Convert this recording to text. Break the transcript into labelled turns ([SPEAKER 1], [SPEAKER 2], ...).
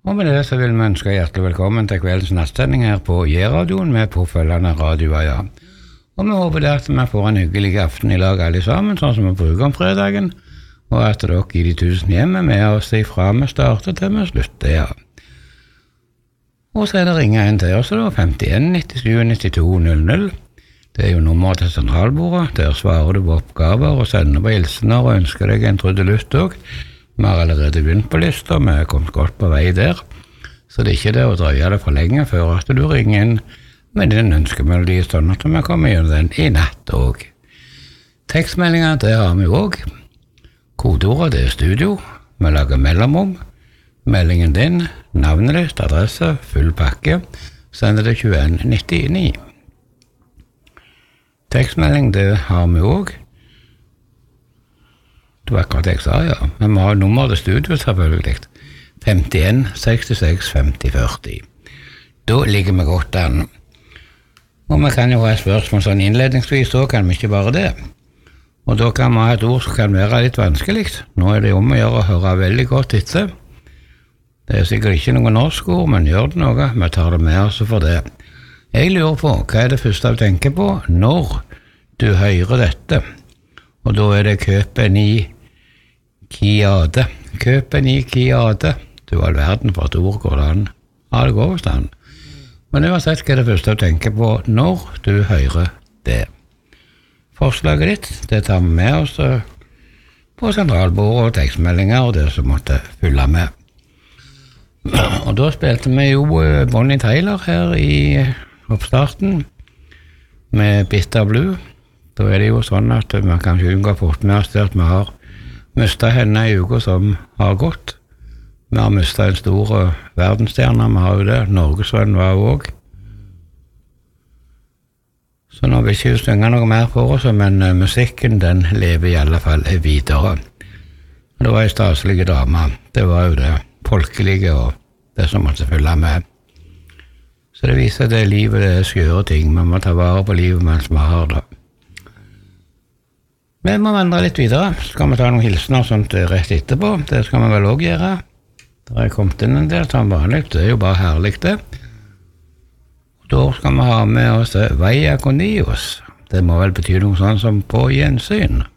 [SPEAKER 1] Og med det så vil vi ønske hjertelig velkommen til kveldens nattsending her på J-radioen med påfølgende radioer. Og vi håper det at vi får en hyggelig aften I lag alle sammen, sånn som vi bruker om fredagen, og at dere I de 1000 hjemme med oss ifra vi starter til vi slutter, ja. Og så det ringe en til oss da, 51 97 92 00. Det jo nummeret til sentralbordet, der svarer du på oppgaver og sender på hilsener og ønsker deg en trudelutt også. Vi har allerede begynt på lista, vi har kommet godt på vei der, så det ikke det å drøye det for lenge før at du ringer inn med din ønskemelodi, sånn at vi kommer gjennom den I natt også. Tekstmeldinger, det har vi også. Kodeordet, det studio, vi lager mellomrom, meldingen din, navnet ditt, adresse, full pakke, sender det 2199. Tekstmelding, det har vi også. Det var akkurat jeg sa, ja. Vi må ha nummer til studio, selvfølgelig. 51 66 50 40. Da ligger vi godt an. Og vi kan jo ha et spørsmål sånn innledningsvis, så kan vi ikke bare det. Og da kan vi ha et ord som kan være litt vanskelig. Nå det om å gjøre å høre veldig godt etter. Det sikkert ikke noe norsk ord, men gjør det noe. Vi tar det med oss for det. Jeg lurer på, hva det første du tenker på når du hører dette? Og da det køpen I Kiade. Køpen I Kiade. Du all verden for et ord går det an. Ja, det går hos den. Men uansett hva det første du tenker på når du hører det. Forslaget ditt, det tar vi med oss på sentralbordet og tekstmeldinger og det som måtte fylle med. Og da spilte vi jo Bonnie Tyler her I oppstarten med Bitter Blue. Da det jo sånn at man kan ikke unngå fort med oss det at vi har mistet henne I uka som har gått. Vi har mistet en stor verdensstjerne, vi har jo det. Norgesvenn var jo også. Så nå vil jeg ikke synge noe mer for oss, men musikken den lever I alle fall videre. Det var en staselig dame, det var jo det folkelige og det som måtte følge med. Så det viser at det livet det skjøre ting, man må ta vare på livet mens man har det. Vi må vandre litt videre, så skal vi ta noen hilsener og sånt rett etterpå, det skal vi vel også gjøre. Da kommet inn en del som vanlig, det jo bare herlig det. Og da skal vi ha med oss Vaya con Dios, det må vel bety noe sånn som på gjensyn.